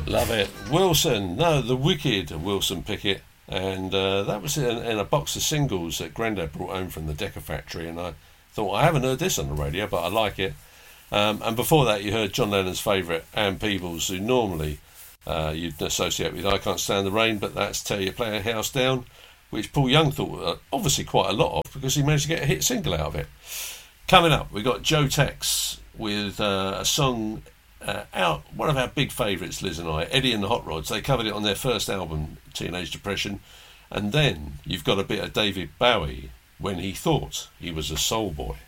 Love it. Wilson, no, the wicked Wilson Pickett. And that was in a box of singles that Grandad brought home from the Decca factory. And I thought, I haven't heard this on the radio, but I like it. And before that, you heard John Lennon's favourite, Ann Peebles, who normally you'd associate with I Can't Stand the Rain, but that's Tear Your Playhouse Down, which Paul Young thought obviously quite a lot of because he managed to get a hit single out of it. Coming up, we got Joe Tex with a song out, one of our big favourites, Liz and I, Eddie and the Hot Rods. They covered it on their first album, Teenage Depression. And then you've got a bit of David Bowie, When He Thought He Was a Soul Boy.